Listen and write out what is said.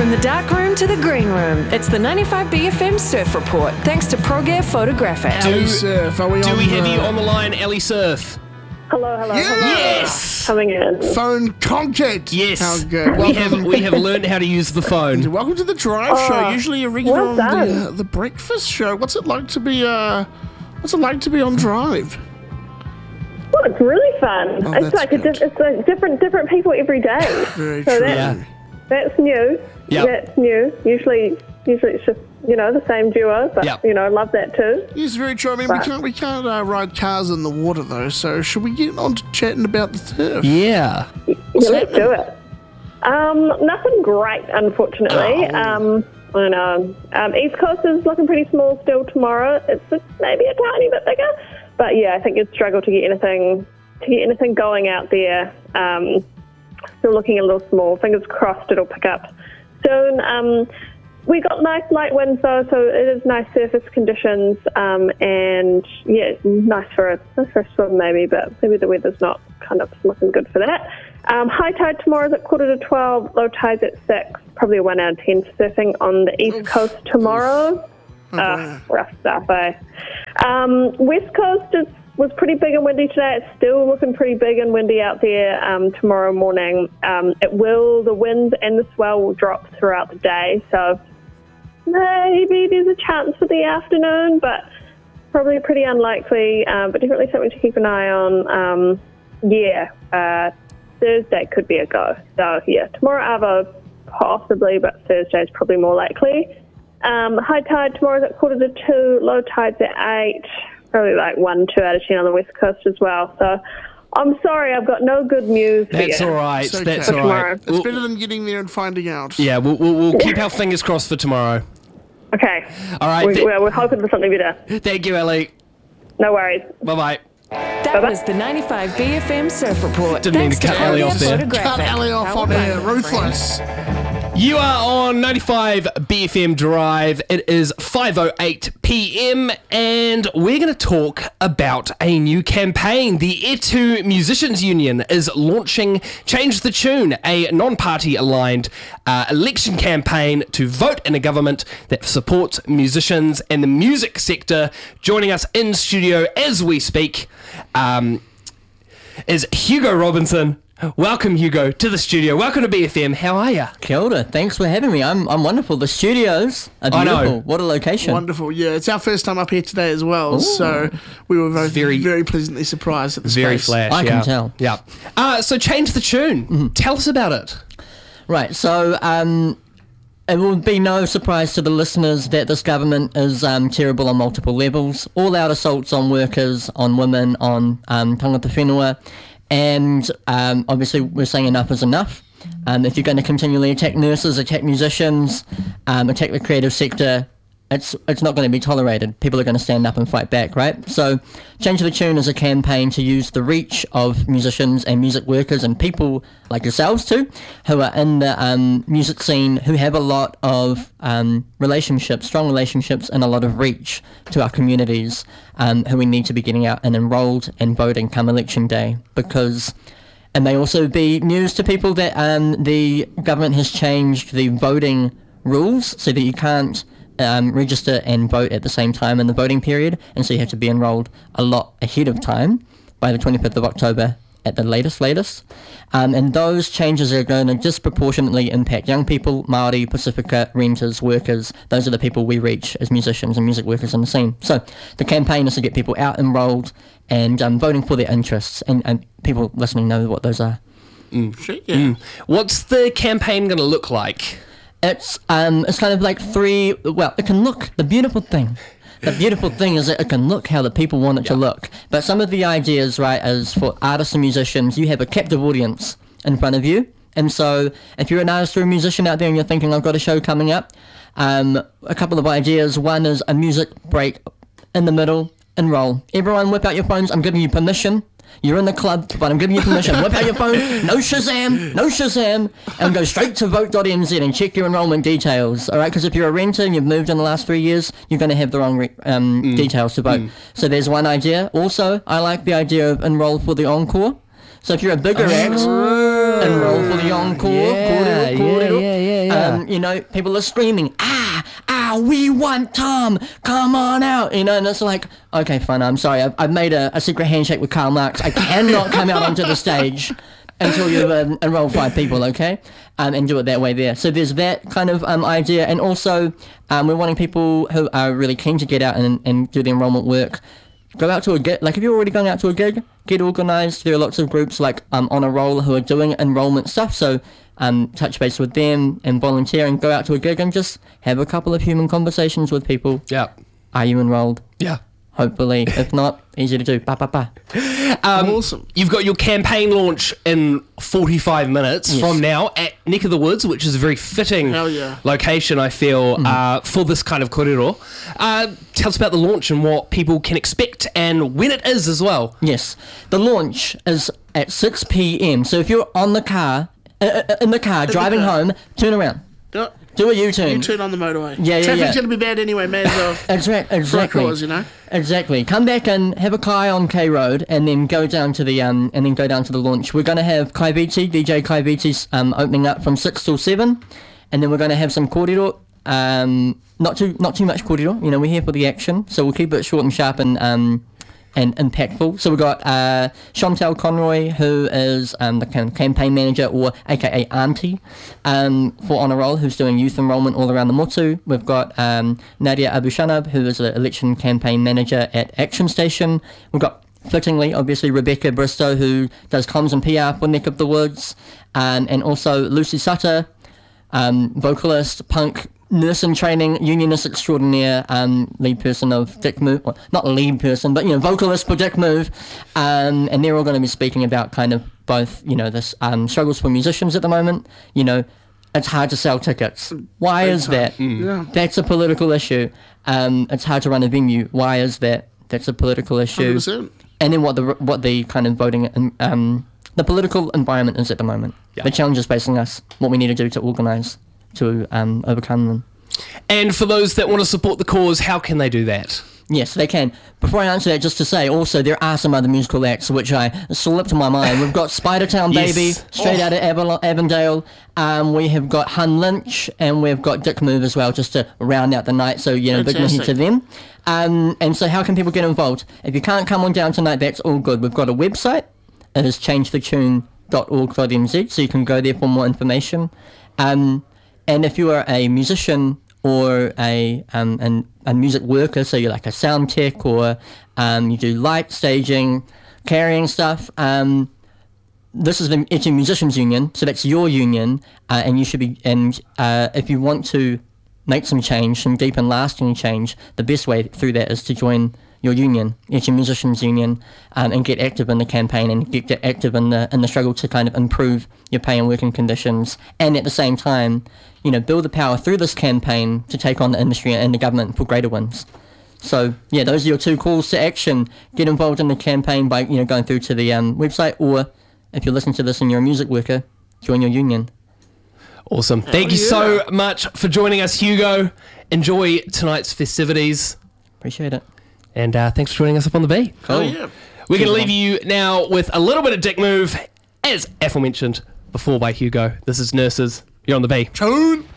From the dark room to the green room, it's the 95BFM Surf Report, thanks to ProGear Photographic. Ali Surf, are we Do on we have the you on the line, Ali Surf? Hello. Yes! Coming in. phone contact? Yes. How good. We have learned how to use the phone. Welcome to the Drive Show. Usually a regular well on the breakfast show. What's it like to be on Drive? Well, it's really fun. Oh, it's that's like good. it's like different people every day. Very So true. That's new. Yep. That's new. Usually it's just the same duo, but Yep. love that too. Yes, very true. I mean, Right. we can't ride cars in the water though. So should we get on to chatting about the turf? Yeah. Yeah, let's do it. Nothing great, unfortunately. Oh. I know. East Coast is looking pretty small still tomorrow. It's maybe a tiny bit bigger, but yeah, I think you'd struggle to get anything going out there. Still looking a little small. Fingers crossed it'll pick up soon. We got nice light winds though, so it is nice surface conditions, and yeah, nice for a swim maybe, but maybe the weather's not kind of looking good for that. High tide tomorrow is at 11:45, low tide's at 6, probably a 1 out of 10 surfing on the east coast tomorrow. Rough stuff, eh? West coast was pretty big and windy today. It's still looking pretty big and windy out there tomorrow morning. The wind and the swell will drop throughout the day, so maybe there's a chance for the afternoon, but probably pretty unlikely, but definitely something to keep an eye on. Thursday could be a go. So, yeah, tomorrow Arvo possibly, but Thursday's probably more likely. High tide tomorrow's at 1:45, low tide's at 8, probably like 1, 2 out of 10 on the west coast as well. So, I'm sorry, I've got no good news for you. That's all right. It's okay. That's For all tomorrow. right. It's better than getting there and finding out. Yeah, we'll keep our fingers crossed for tomorrow. Okay. All right. We're hoping for something better. Thank you, Ali. No worries. Bye-bye. That was the 95BFM Surf Report, Didn't mean to thanks cut Ali ProGear off there. Photographic. Cut Ali off on air. Ruthless. You are on 95 BFM Drive. It is 5:08 p.m. and we're going to talk about a new campaign. The Etu Musicians Union is launching Change the Tune, a non-party aligned election campaign to vote in a government that supports musicians and the music sector. Joining us in studio as we speak is Hugo Robinson. Welcome, Hugo, to the studio. Welcome to BFM. How are you? Kia ora. Thanks for having me. I'm wonderful. The studios are I beautiful. know. What a location. Wonderful. Yeah, it's our first time up here today as well, so we were both Very- very pleasantly surprised at the Very space. flash. I can tell. Yeah. So Change the Tune. Tell us about it. Right, so it will be no surprise to the listeners that this government is terrible on multiple levels. All-out assaults on workers, on women, on tangata whenua. And obviously we're saying enough is enough. If you're going to continually attack nurses, attack musicians, attack the creative sector, it's not going to be tolerated. People are going to stand up and fight back, right? So Change the Tune is a campaign to use the reach of musicians and music workers and people like yourselves too, who are in the music scene, who have a lot of relationships, strong relationships, and a lot of reach to our communities, who we need to be getting out and enrolled and voting come election day. Because it may also be news to people that the government has changed the voting rules so that you can't register and vote at the same time in the voting period, and so you have to be enrolled a lot ahead of time by the 25th of October at the latest. And those changes are going to disproportionately impact young people, Māori, Pacifica, renters, workers. Those are the people we reach as musicians and music workers in the scene. So the campaign is to get people out enrolled and voting for their interests, and people listening know what those are. What's the campaign going to look like? It's kind of like it can look, the beautiful thing is that it can look how the people want it to look. But some of the ideas, right, is for artists and musicians, you have a captive audience in front of you. And so if you're an artist or a musician out there and you're thinking, I've got a show coming up, a couple of ideas. One is a music break in the middle, enroll. Everyone whip out your phones, I'm giving you permission. You're in the club, but I'm giving you permission. Whip out your phone, no Shazam, and go straight to vote.nz and check your enrolment details, all right? Because if you're a renter and you've moved in the last 3 years, you're going to have the wrong details to vote. So there's one idea. Also, I like the idea of enroll for the encore. So if you're a bigger act, enroll for the encore. You know, people are screaming, we want Tom, come on out. You know, and it's like, okay, fine, I'm sorry. I've made a secret handshake with Karl Marx. I cannot come out onto the stage until you've enrolled 5 people, okay? And do it that way there. So there's that kind of idea. And also, we're wanting people who are really keen to get out and do the enrollment work. Go out to a gig. Like, if you're already going out to a gig, get organised. There are lots of groups like On a Roll who are doing enrolment stuff. So touch base with them and volunteer and go out to a gig and just have a couple of human conversations with people. Yeah. Are you enrolled? Yeah. Hopefully. If not, easy to do. Ba. Awesome. You've got your campaign launch in 45 minutes from now at Neck of the Woods, which is a very fitting Hell yeah. location, I feel, for this kind of korero. Tell us about the launch and what people can expect and when it is as well. Yes. The launch is at 6 p.m. So if you're in the car, driving home, turn around. Do a U-turn. U-turn on the motorway. Yeah. Traffic's going to be bad anyway, may as well. Exactly. For a cause, you know? Exactly. Come back and have a kai on K Road, and then go down to the launch. We're going to have DJ Kai Viti's opening up from 6 till 7, and then we're going to have some korero. Not too much korero. You know, we're here for the action, so we'll keep it short and sharp and impactful. So we've got Chantel Conroy, who is the campaign manager, or aka Auntie, for On a Roll, who's doing youth enrolment all around the motu. We've got Nadia Abushanab, who is the election campaign manager at Action Station. We've got, fittingly, obviously, Rebecca Bristow, who does comms and PR for Neck of the Woods, and also Lucy Sutter, vocalist, punk, nurse in training, unionist extraordinaire, lead person of Dick Move, well, not lead person, but, you know, vocalist for Dick Move, and they're all going to be speaking about kind of both, you know, this struggles for musicians at the moment. You know, it's hard to sell tickets. Why is that? Yeah. That's a political issue. It's hard to run a venue. Why is that? That's a political issue. 100%. And then what the kind of voting the political environment is at the moment. Yeah. The challenges facing us, what we need to do to organise to overcome them. And for those that want to support the cause, how can they do that? Yes, they can. Before I answer that, just to say, also, there are some other musical acts which I slipped my mind. We've got Spidertown Yes. Baby, straight out of Avondale. We have got Hun Lynch, and we've got Dick Move as well, just to round out the night. So, you know, big Fantastic. message to them. And so how can people get involved? If you can't come on down tonight, that's all good. We've got a website. It is changethetune.org.nz, so you can go there for more information. And if you are a musician or a music worker, so you're like a sound tech, or you do light staging, carrying stuff, this is the Etu Musicians Union, so that's your union, and you should be. And if you want to make some change, some deep and lasting change, the best way through that is to join your union, Etu Musicians Union, and get active in the campaign and get active in the struggle to kind of improve your pay and working conditions, and at the same time, you know, build the power through this campaign to take on the industry and the government for greater wins. So, yeah, those are your 2 calls to action. Get involved in the campaign by, you know, going through to the website, or if you're listening to this and you're a music worker, join your union. Awesome. Thank you so much for joining us, Hugo. Enjoy tonight's festivities. Appreciate it. And thanks for joining us up on the B. Oh, yeah. We're going to leave you now with a little bit of Dick Move, as aforementioned before by Hugo. This is Nurses. You're on the B. Tune.